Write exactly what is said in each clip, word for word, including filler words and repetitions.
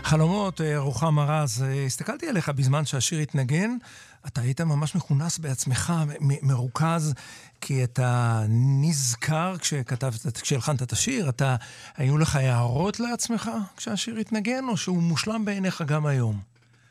חלומות, רוחמה רז, הסתכלתי עליך בזמן שהשיר התנגן, אתה היית ממש מכונס בעצמך, מ- מרוכז, כי אתה נזכר כשכתבת, כשהלחנת את השיר, אתה, היו לך הערות לעצמך כשהשיר התנגן, או שהוא מושלם בעיניך גם היום?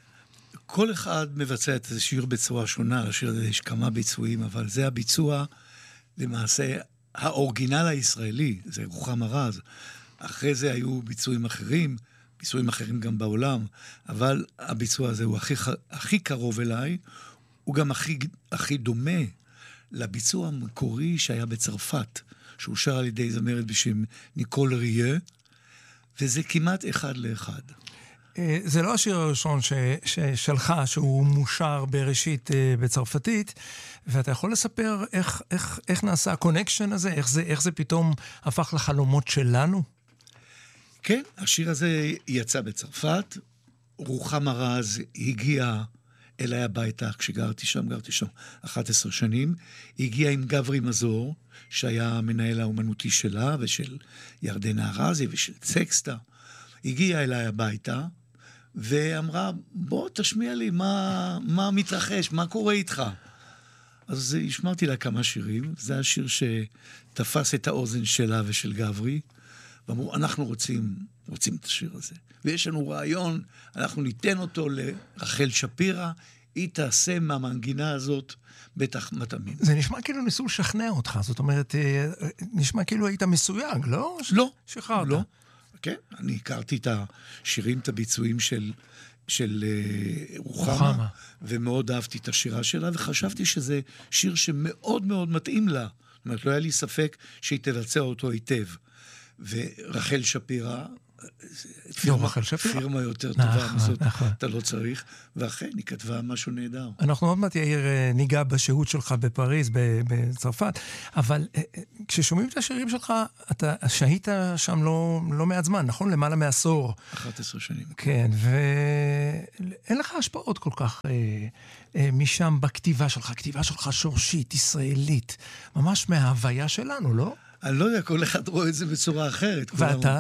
כל אחד מבצע את השיר בצורה שונה, לשיר הזה יש כמה ביצועים, אבל זה הביצוע, למעשה, האורגינל הישראלי, זה רוחמה רז. אחרי זה היו ביצועים אחרים, ביצועים אחרים גם בעולם, אבל הביצוע הזה הוא הכי, הכי קרוב אליי, הוא גם הכי, הכי דומה לביצוע המקורי שהיה בצרפת, שאושר על ידי זמרת בשם ניקול ריה, וזה כמעט אחד לאחד. זה לא השיר הראשון ש, ששלך, שהוא מושר בראשית בצרפתית, ואתה יכול לספר איך, איך, איך נעשה הקונקשן הזה, איך זה, איך זה פתאום הפך לחלומות שלנו? כן, השיר הזה יצא בצרפת, רוחמה רז הגיעה אליי הביתה, כשגרתי שם, גרתי שם אחת עשרה שנים, הגיעה עם גברי מזור, שהיה המנהל האומנותי שלה, ושל ירדנה ארזי, ושל צקסטה, הגיעה אליי הביתה, ואמרה, בוא תשמיע לי מה, מה מתרחש, מה קורה איתך. אז השמעתי לה כמה שירים, זה השיר שתפס את האוזן שלה ושל גברי, ואמרו, אנחנו רוצים, רוצים את השיר הזה. ויש לנו רעיון, אנחנו ניתן אותו לרחל שפירא, היא תעשה מהמנגינה הזאת בטח מטעמים. זה נשמע כאילו ניסו לשכנע אותך, זאת אומרת, נשמע כאילו היית מסויג, לא? לא. שחררת. לא. כן, אני הכרתי את השירים, את הביצועים של, של uh, רוחמה, רוחמה, ומאוד אהבתי את השירה שלה, וחשבתי שזה שיר שמאוד מאוד מתאים לה. זאת אומרת, לא היה לי ספק שהיא תבצע אותו היטב. ורחל שפירא, פירמה, פירמה יותר טובה מזאת, אתה לא צריך, ואכן היא כתבה משהו נהדר. אנחנו עוד מעט יאיר ניגע בשהות שלך בפריז, בצרפת, אבל כששומעים את השירים שלך, אתה שהית שם לא, לא מעט זמן, נכון? למעלה מעשור. אחת עשרה שנים. כן, ואין לך השפעות כל כך משם בכתיבה שלך, כתיבה שלך שורשית, ישראלית, ממש מההוויה שלנו, לא? אני לא יודע, כל אחד רואה את זה בצורה אחרת. ואתה?